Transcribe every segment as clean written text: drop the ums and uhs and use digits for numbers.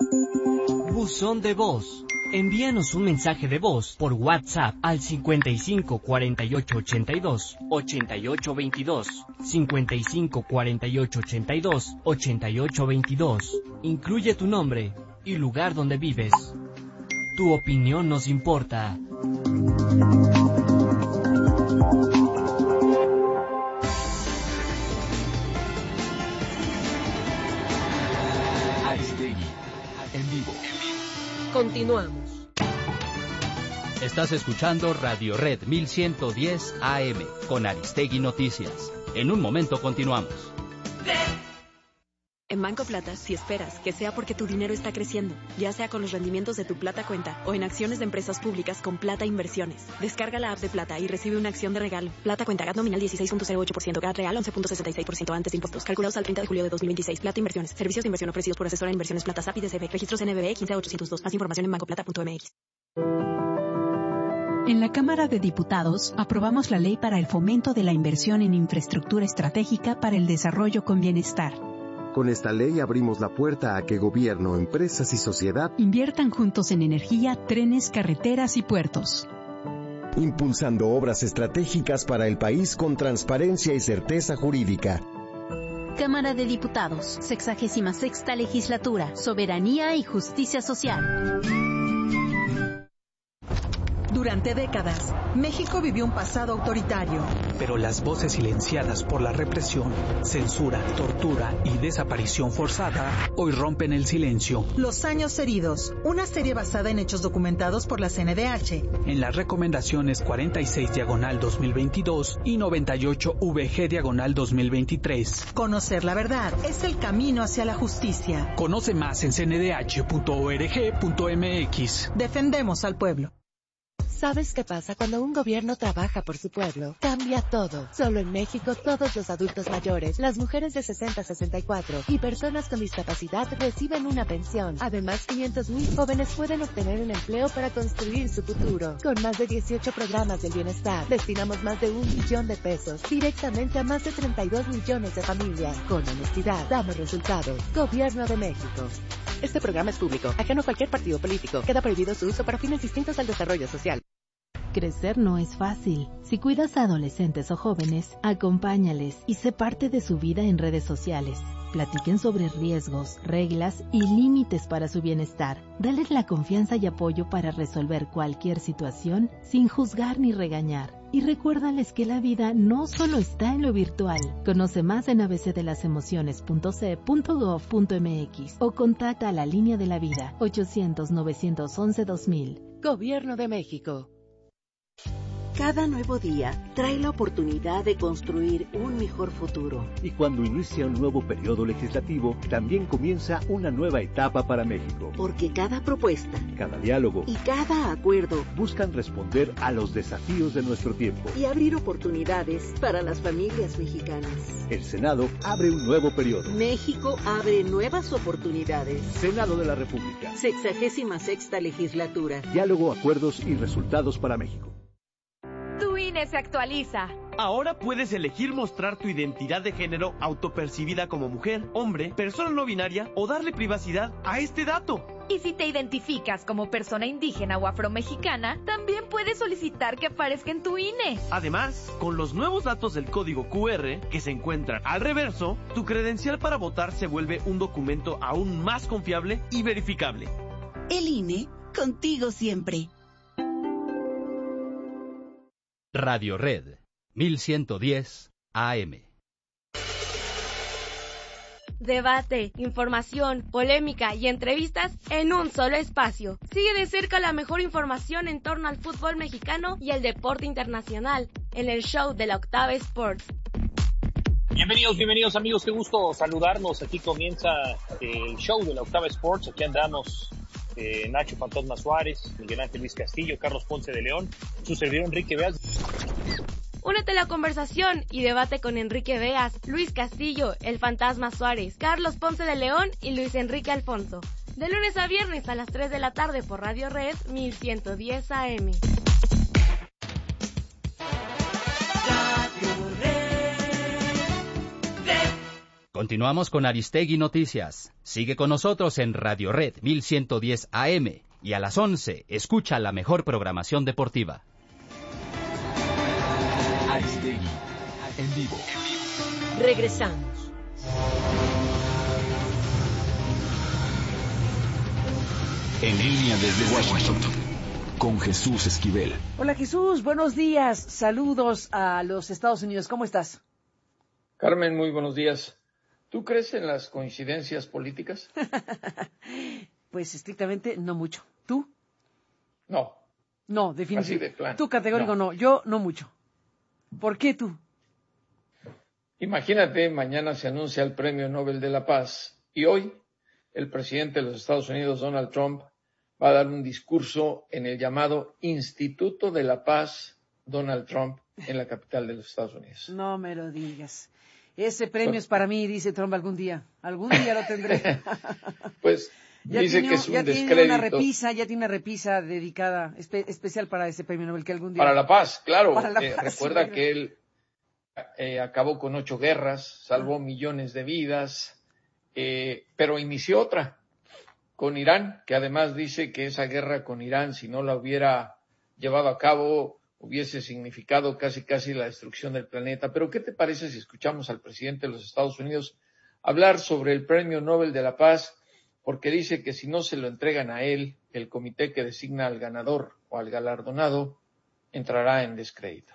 Buzón de voz. Envíanos un mensaje de voz por WhatsApp al 55 48 82 88 22, 55 48 82 88 22. Incluye tu nombre y lugar donde vives. Tu opinión nos importa. Aristegui, en vivo. Continuamos. Estás escuchando Radio Red 1110 AM con Aristegui Noticias. En un momento continuamos. En Banco Plata, si esperas que sea porque tu dinero está creciendo, ya sea con los rendimientos de tu Plata Cuenta o en acciones de empresas públicas con Plata Inversiones. Descarga la app de Plata y recibe una acción de regalo. Plata Cuenta, GAT nominal 16.08%, GAT real 11.66% antes de impuestos. Calculados al 30 de julio de 2026. Plata Inversiones. Servicios de inversión ofrecidos por asesora de inversiones Plata SAP y DCB. Registros NBE 15802. Más información en bancoplata.mx. En la Cámara de Diputados, aprobamos la Ley para el Fomento de la Inversión en Infraestructura Estratégica para el Desarrollo con Bienestar. Con esta ley abrimos la puerta a que gobierno, empresas y sociedad inviertan juntos en energía, trenes, carreteras y puertos. Impulsando obras estratégicas para el país con transparencia y certeza jurídica. Cámara de Diputados, 66ª Legislatura, Soberanía y Justicia Social. Durante décadas, México vivió un pasado autoritario. Pero las voces silenciadas por la represión, censura, tortura y desaparición forzada hoy rompen el silencio. Los años heridos, una serie basada en hechos documentados por la CNDH. En las recomendaciones 46/2022 y 98/VG/2023. Conocer la verdad es el camino hacia la justicia. Conoce más en cndh.org.mx. Defendemos al pueblo. ¿Sabes qué pasa cuando un gobierno trabaja por su pueblo? Cambia todo. Solo en México, todos los adultos mayores, las mujeres de 60 a 64 y personas con discapacidad reciben una pensión. Además, 500,000 jóvenes pueden obtener un empleo para construir su futuro. Con más de 18 programas del bienestar, destinamos más de 1 billón de pesos directamente a más de 32 millones de familias. Con honestidad, damos resultados. Gobierno de México. Este programa es público, ajeno a cualquier partido político. Queda prohibido su uso para fines distintos al desarrollo social. Crecer no es fácil. Si cuidas a adolescentes o jóvenes, acompáñales y sé parte de su vida en redes sociales. Platiquen sobre riesgos, reglas y límites para su bienestar. Dales la confianza y apoyo para resolver cualquier situación sin juzgar ni regañar. Y recuérdales que la vida no solo está en lo virtual. Conoce más en abcdelasemociones.ce.gov.mx o contacta a la Línea de la Vida 800-911-2000. Gobierno de México. Cada nuevo día trae la oportunidad de construir un mejor futuro. Y cuando inicia un nuevo periodo legislativo, también comienza una nueva etapa para México. Porque cada propuesta, cada diálogo y cada acuerdo buscan responder a los desafíos de nuestro tiempo y abrir oportunidades para las familias mexicanas. El Senado abre un nuevo periodo. México abre nuevas oportunidades. Senado de la República. 66ª Legislatura. Diálogo, acuerdos y resultados para México. Tu INE se actualiza. Ahora puedes elegir mostrar tu identidad de género autopercibida como mujer, hombre, persona no binaria o darle privacidad a este dato. Y si te identificas como persona indígena o afromexicana, también puedes solicitar que aparezca en tu INE. Además, con los nuevos datos del código QR que se encuentran al reverso, tu credencial para votar se vuelve un documento aún más confiable y verificable. El INE, contigo siempre. Radio Red 1110 AM. Debate, información, polémica y entrevistas en un solo espacio. Sigue de cerca la mejor información en torno al fútbol mexicano y el deporte internacional en el show de la Octava Sports. Bienvenidos amigos, qué gusto saludarnos. Aquí comienza el show de la Octava Sports. Aquí andamos Nacho Fantasma Suárez, Miguel Ángel Luis Castillo, Carlos Ponce de León, su servidor Enrique Beas. Únete a la conversación y debate con Enrique Beas, Luis Castillo, el Fantasma Suárez, Carlos Ponce de León y Luis Enrique Alfonso. De lunes a viernes a las 3 de la tarde por Radio Red 1110 AM. Continuamos con Aristegui Noticias. Sigue con nosotros en Radio Red 1110 AM y a las 11 escucha la mejor programación deportiva. Aristegui, en vivo. Regresamos. En línea desde Washington, con Jesús Esquivel. Hola Jesús, buenos días. Saludos a los Estados Unidos. ¿Cómo estás? Carmen, muy buenos días. ¿Tú crees en las coincidencias políticas? Pues estrictamente no mucho. ¿Tú? No. No, definitivamente. Así de plano. Tú categórico no. Yo no mucho. ¿Por qué tú? Imagínate, mañana se anuncia el Premio Nobel de la Paz y hoy el presidente de los Estados Unidos, Donald Trump, va a dar un discurso en el llamado Instituto de la Paz Donald Trump en la capital de los Estados Unidos. No me lo digas. Ese premio es para mí, dice Trump, algún día. Algún día lo tendré. Pues ya dice tiene, que es un ya descrédito. Ya tiene una repisa dedicada, especial para ese premio Nobel que algún día... Para la paz, claro. Para la paz, recuerda sí, que él acabó con 8 guerras, salvó millones de vidas, pero inició otra con Irán, que además dice que esa guerra con Irán, si no la hubiera llevado a cabo, hubiese significado casi la destrucción del planeta. Pero ¿qué te parece si escuchamos al presidente de los Estados Unidos hablar sobre el Premio Nobel de la Paz? Porque dice que si no se lo entregan a él, el comité que designa al ganador o al galardonado entrará en descrédito.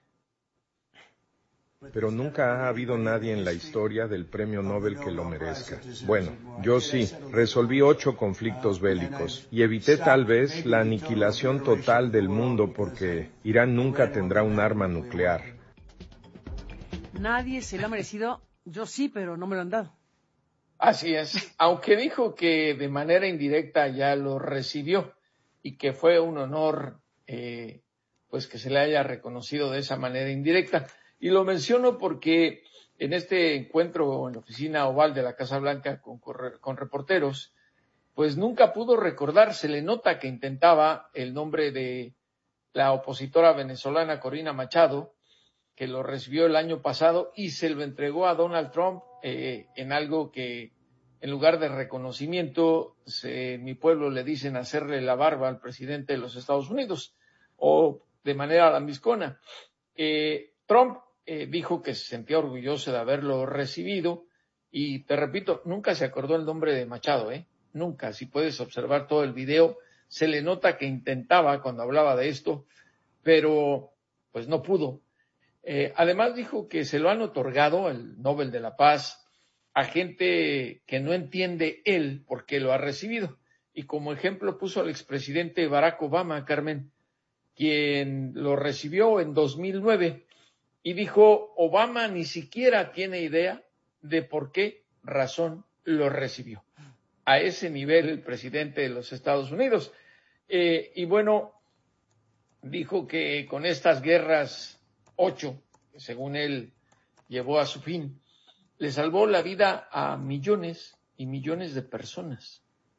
Pero nunca ha habido nadie en la historia del premio Nobel que lo merezca. Bueno, yo sí, resolví 8 conflictos bélicos y evité tal vez la aniquilación total del mundo porque Irán nunca tendrá un arma nuclear. Nadie se lo ha merecido, yo sí, pero no me lo han dado. Así es, aunque dijo que de manera indirecta ya lo recibió y que fue un honor pues que se le haya reconocido de esa manera indirecta. Y lo menciono porque en este encuentro en la oficina oval de la Casa Blanca con reporteros, pues nunca pudo recordar, se le nota que intentaba el nombre de la opositora venezolana Corina Machado, que lo recibió el año pasado y se lo entregó a Donald Trump en algo que en lugar de reconocimiento, en mi pueblo le dicen hacerle la barba al presidente de los Estados Unidos, o de manera lambiscona. Trump dijo que se sentía orgulloso de haberlo recibido y te repito, nunca se acordó el nombre de Machado, nunca. Si puedes observar todo el video, se le nota que intentaba cuando hablaba de esto, pero pues no pudo. Además dijo que se lo han otorgado el Nobel de la Paz a gente que no entiende él por qué lo ha recibido. Y como ejemplo puso al expresidente Barack Obama, Carmen, quien lo recibió en 2009 y dijo, Obama ni siquiera tiene idea de por qué razón lo recibió. A ese nivel el presidente de los Estados Unidos. Y bueno, dijo que con estas guerras 8, que según él llevó a su fin, le salvó la vida a millones y millones de personas.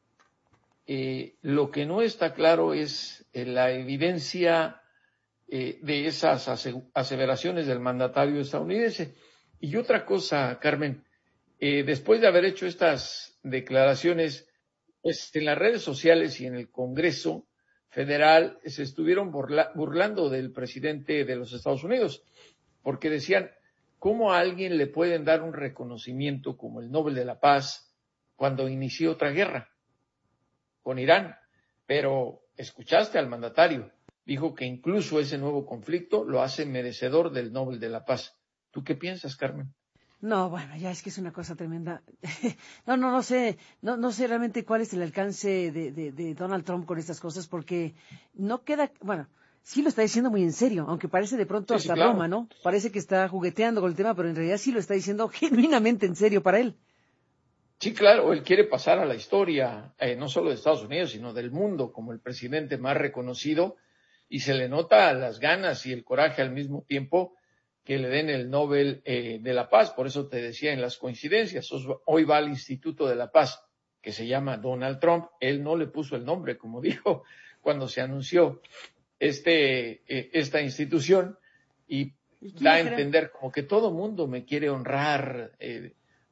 Lo que no está claro es la evidencia de esas aseveraciones del mandatario estadounidense. Y otra cosa, Carmen, después de haber hecho estas declaraciones, pues en las redes sociales y en el Congreso Federal se estuvieron burlando del presidente de los Estados Unidos, porque decían, ¿cómo a alguien le pueden dar un reconocimiento como el Nobel de la Paz cuando inició otra guerra con Irán? Pero escuchaste al mandatario, dijo que incluso ese nuevo conflicto lo hace merecedor del Nobel de la Paz. ¿Tú qué piensas, Carmen? No, bueno, ya es que es una cosa tremenda. No sé realmente cuál es el alcance de Donald Trump con estas cosas, porque no queda, bueno, sí lo está diciendo muy en serio, aunque parece de pronto hasta claro. broma, ¿no? Parece que está jugueteando con el tema, pero en realidad sí lo está diciendo genuinamente en serio para él. Sí, claro, él quiere pasar a la historia, no solo de Estados Unidos, sino del mundo, como el presidente más reconocido, y se le nota las ganas y el coraje al mismo tiempo que le den el Nobel de la Paz. Por eso te decía en las coincidencias, hoy va al Instituto de la Paz, que se llama Donald Trump. Él no le puso el nombre, como dijo cuando se anunció esta institución, y da a entender como que todo mundo me quiere honrar,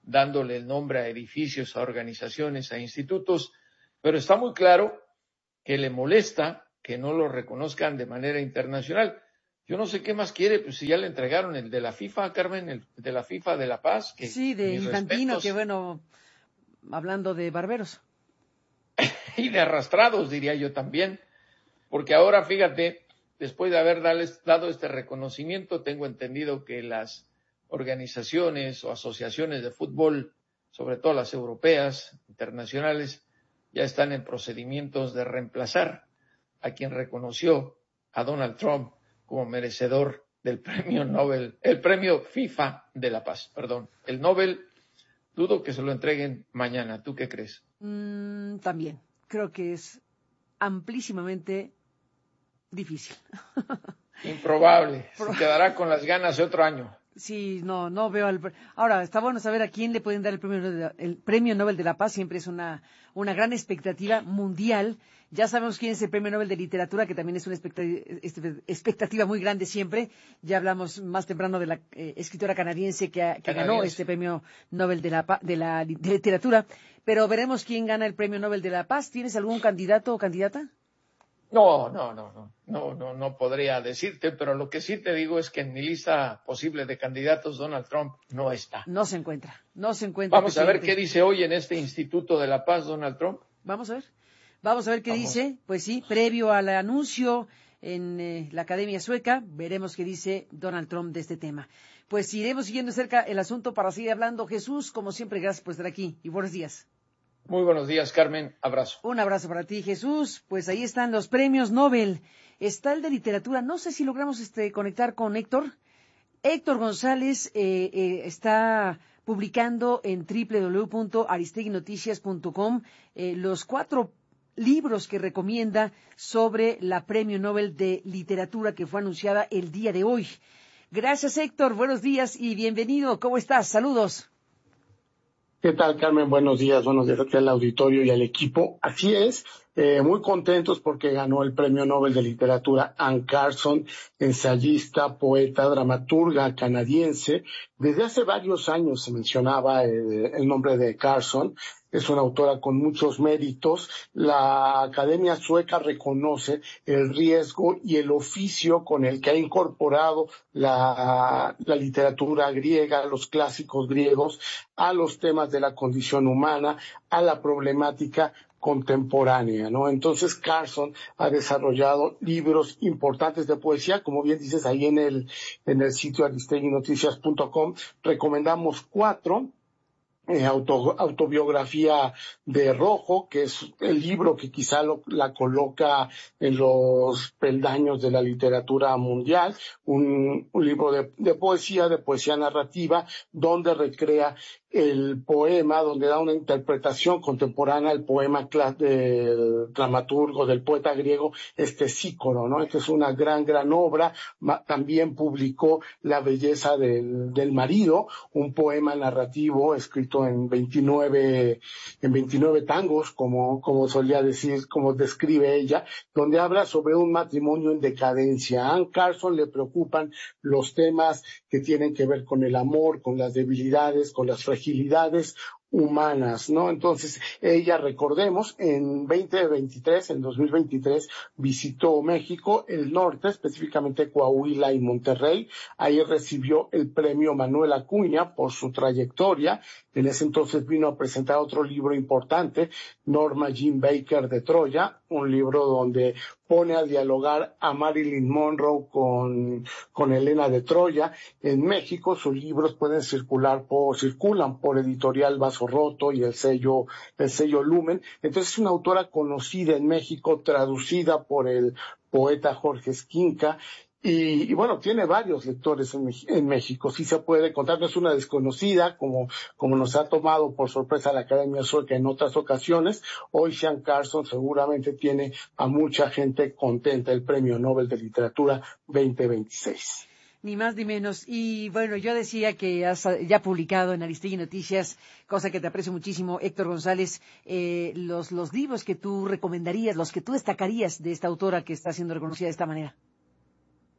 dándole el nombre a edificios, a organizaciones, a institutos, pero está muy claro que le molesta que no lo reconozcan de manera internacional. Yo no sé qué más quiere, pues si ya le entregaron el de la FIFA, Carmen, el de la FIFA de La Paz. Que sí, de Infantino, que bueno, hablando de barberos. Y de arrastrados, diría yo también, porque ahora, fíjate, después de haber dado este reconocimiento, tengo entendido que las organizaciones o asociaciones de fútbol, sobre todo las europeas, internacionales, ya están en procedimientos de reemplazar a quien reconoció a Donald Trump como merecedor del premio Nobel, el premio FIFA de la Paz, perdón. El Nobel, dudo que se lo entreguen mañana. ¿Tú qué crees? También. Creo que es amplísimamente difícil. Improbable. Se quedará con las ganas de otro año. Sí, no veo ahora está bueno saber a quién le pueden dar el premio Nobel de la Paz. Siempre es una gran expectativa mundial. Ya sabemos quién es el premio Nobel de Literatura, que también es una expectativa muy grande siempre. Ya hablamos más temprano de la escritora canadiense que ganó este premio Nobel de Literatura. Pero veremos quién gana el premio Nobel de la Paz. ¿Tienes algún candidato o candidata? No podría decirte, pero lo que sí te digo es que en mi lista posible de candidatos Donald Trump no está. No se encuentra. Vamos a ver qué dice hoy en este Instituto de la Paz Donald Trump. Vamos a ver qué dice. Pues sí, previo al anuncio en la Academia Sueca, veremos qué dice Donald Trump de este tema. Pues iremos siguiendo de cerca el asunto para seguir hablando. Jesús, como siempre, gracias por estar aquí y buenos días. Muy buenos días, Carmen. Abrazo. Un abrazo para ti, Jesús. Pues ahí están los premios Nobel. Está el de literatura. No sé si logramos conectar con Héctor. Héctor González está publicando en www.aristeguinoticias.com los 4 libros que recomienda sobre la Premio Nobel de Literatura que fue anunciada el día de hoy. Gracias, Héctor. Buenos días y bienvenido. ¿Cómo estás? Saludos. ¿Qué tal, Carmen? Buenos días aquí al auditorio y al equipo. Así es, muy contentos porque ganó el Premio Nobel de Literatura Anne Carson, ensayista, poeta, dramaturga canadiense. Desde hace varios años se mencionaba el nombre de Carson. Es una autora con muchos méritos. La Academia Sueca reconoce el riesgo y el oficio con el que ha incorporado la literatura griega, los clásicos griegos, a los temas de la condición humana, a la problemática contemporánea, ¿no? Entonces Carson ha desarrollado libros importantes de poesía, como bien dices ahí en el sitio aristeguinoticias.com. Recomendamos 4. Autobiografía de Rojo, que es el libro que quizá la coloca en los peldaños de la literatura mundial, un libro de poesía narrativa, donde recrea el poema, donde da una interpretación contemporánea al poema del dramaturgo, del poeta griego, Sícoro, ¿no? Esta es una gran obra. También publicó La belleza del marido, un poema narrativo escrito en 29 tangos, como solía decir, como describe ella, donde habla sobre un matrimonio en decadencia. A Anne Carson le preocupan los temas que tienen que ver con el amor, con las debilidades, con las fragilidades humanas, ¿no? Entonces, ella, recordemos, en 2023, visitó México, el norte, específicamente Coahuila y Monterrey. Ahí recibió el premio Manuel Acuña por su trayectoria. En ese entonces vino a presentar otro libro importante, Norma Jean Baker de Troya, un libro donde pone a dialogar a Marilyn Monroe con Helena de Troya. En México sus libros circulan por Editorial Vaso Roto y el sello Lumen. Entonces es una autora conocida en México, traducida por el poeta Jorge Esquinca. Y bueno, tiene varios lectores en México, sí se puede contar, no es una desconocida, como nos ha tomado por sorpresa la Academia Sueca en otras ocasiones. Hoy Anne Carson seguramente tiene a mucha gente contenta el Premio Nobel de Literatura 2026. Ni más ni menos. Y bueno, yo decía que has ya publicado en Aristegui Noticias, cosa que te aprecio muchísimo, Héctor González, los libros que tú recomendarías, los que tú destacarías de esta autora que está siendo reconocida de esta manera.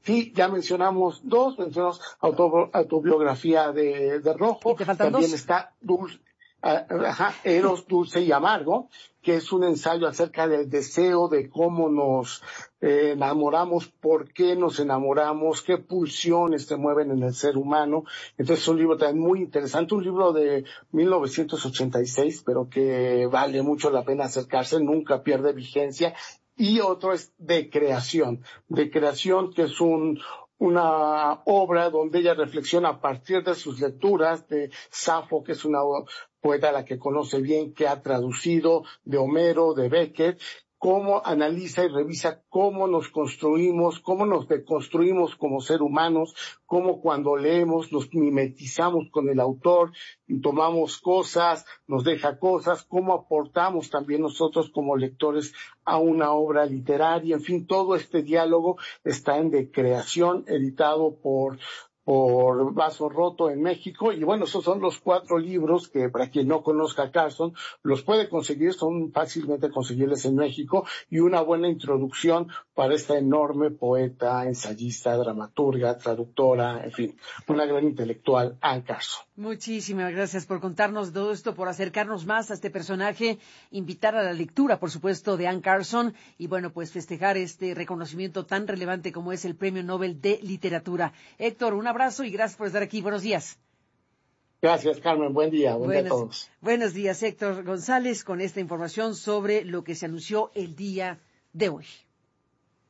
Sí, ya mencionamos dos, mencionamos autobiografía de Rojo. ¿Y te faltan también dos? Está Eros, Dulce y Amargo, que es un ensayo acerca del deseo, de cómo nos enamoramos, por qué nos enamoramos, qué pulsiones se mueven en el ser humano. Entonces es un libro también muy interesante, un libro de 1986, pero que vale mucho la pena acercarse, nunca pierde vigencia. Y otro es de creación, que es una obra donde ella reflexiona a partir de sus lecturas de Safo, que es una poeta a la que conoce bien, que ha traducido, de Homero, de Beckett, cómo analiza y revisa cómo nos construimos, cómo nos deconstruimos como ser humanos, cómo cuando leemos nos mimetizamos con el autor y tomamos cosas, nos deja cosas, cómo aportamos también nosotros como lectores a una obra literaria. En fin, todo este diálogo está en De Creación, editado por Vaso Roto en México. Y bueno, esos son los 4 libros que, para quien no conozca a Carson, los puede conseguir, son fácilmente conseguibles en México, y una buena introducción para esta enorme poeta, ensayista, dramaturga, traductora, en fin, una gran intelectual, Anne Carson. Muchísimas gracias por contarnos todo esto, por acercarnos más a este personaje, invitar a la lectura, por supuesto, de Anne Carson, y bueno, pues festejar este reconocimiento tan relevante como es el Premio Nobel de Literatura. Héctor, un abrazo y gracias por estar aquí. Buenos días. Gracias, Carmen. Buen día. Buen día a todos. Buenos días, Héctor González, con esta información sobre lo que se anunció el día de hoy.